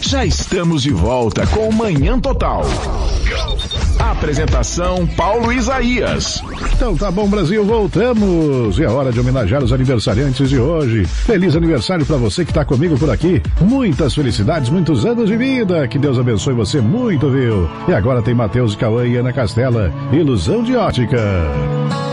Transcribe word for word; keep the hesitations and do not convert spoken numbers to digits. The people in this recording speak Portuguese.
Já estamos de volta com o Manhã Total. Apresentação Paulo Isaías. Então tá bom, Brasil, voltamos. E é hora de homenagear os aniversariantes de hoje. Feliz aniversário pra você que tá comigo por aqui. Muitas felicidades, muitos anos de vida. Que Deus abençoe você muito, viu? E agora tem Matheus Cauã e Ana Castela. Ilusão de ótica.